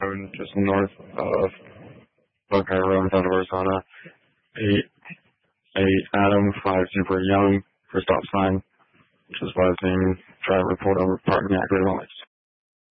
Road, just north of Buckeye Road, out of Arizona. 8 Adam, 5 Super Young for stop sign, which is why I was being try to report over parking at Great Lights.